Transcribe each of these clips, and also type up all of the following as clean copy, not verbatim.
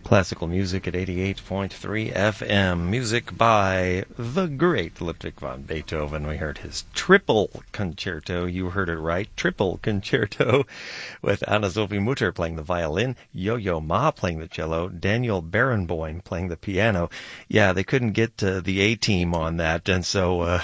Classical music at 88.3 FM. Music by the great Ludwig van Beethoven. We heard his triple concerto. You heard it right. Triple concerto with Anna-Sophie Mutter playing the violin, Yo-Yo Ma playing the cello, Daniel Barenboim playing the piano. Yeah, they couldn't get the A-team on that, and so...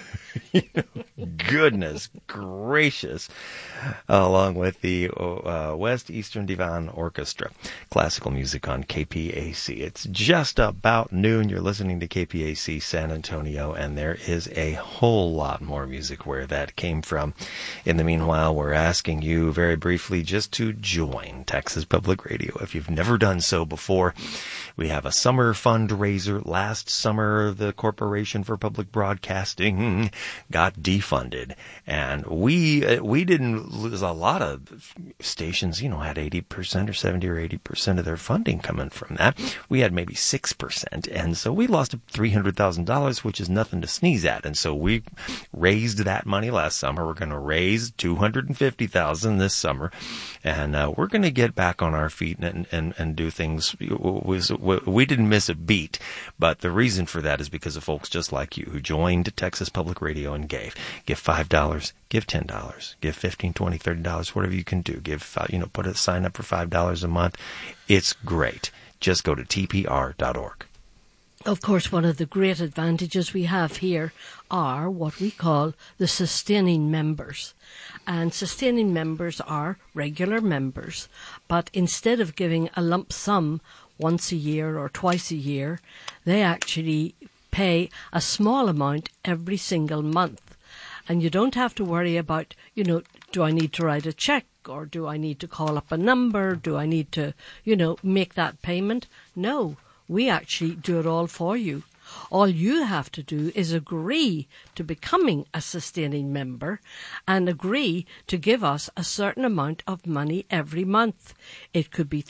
goodness gracious, along with the West Eastern Divan Orchestra. Classical music on KPAC. It's just about noon. You're listening to KPAC San Antonio, and there is a whole lot more music where that came from. In the meanwhile, we're asking you very briefly just to join Texas Public Radio if you've never done so before. We have a summer fundraiser. Last summer, the Corporation for Public Broadcasting got defunded, and we didn't lose. A lot of stations, had 80% or 70 or 80% of their funding coming from that. We had maybe 6%, and so we lost $300,000, which is nothing to sneeze at. And so we raised that money last summer. We're going to raise $250,000 this summer, and we're going to get back on our feet and do things. We didn't miss a beat, but the reason for that is because of folks just like you who joined Texas Public Radio and gave $5, give $10, give $15, $20, $30, whatever you can do. Sign up for $5 a month. It's great. Just go to tpr.org. Of course, one of the great advantages we have here are what we call the sustaining members. And sustaining members are regular members, but instead of giving a lump sum once a year or twice a year, they actually pay a small amount every single month. And you don't have to worry about, do I need to write a check, or do I need to call up a number? Do I need to, make that payment? No, we actually do it all for you. All you have to do is agree to becoming a sustaining member and agree to give us a certain amount of money every month. It could be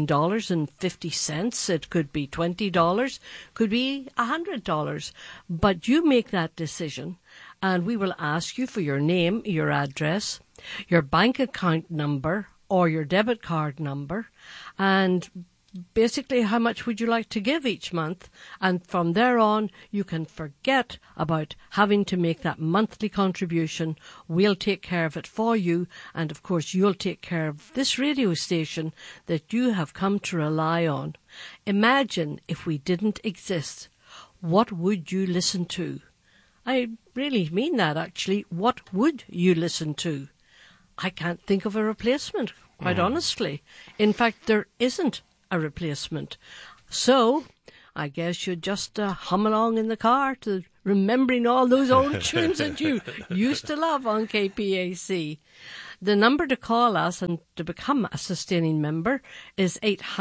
$13.50, it could be $20, could be $100. But you make that decision, and we will ask you for your name, your address, your bank account number or your debit card number, and basically how much would you like to give each month. And from there on, you can forget about having to make that monthly contribution. We'll take care of it for you, and of course you'll take care of this radio station that you have come to rely on. Imagine if we didn't exist. What would you listen to? I really mean that, actually. What would you listen to? I can't think of a replacement, quite honestly. In fact, there isn't a replacement. So I guess you just hum along in the car to remembering all those old tunes that you used to love on KPAC. The number to call us and to become a sustaining member is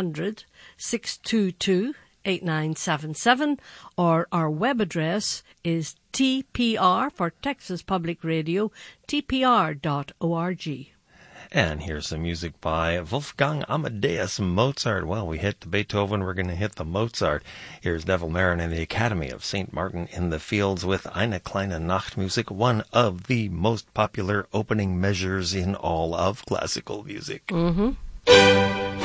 800-622-8977, or our web address is TPR for Texas Public Radio, tpr.org. And here's some music by Wolfgang Amadeus Mozart. Well, we hit the Beethoven, we're going to hit the Mozart. Here's Neville Marin and the Academy of St. Martin in the Fields with Eine kleine Nachtmusik, one of the most popular opening measures in all of classical music. Mm-hmm.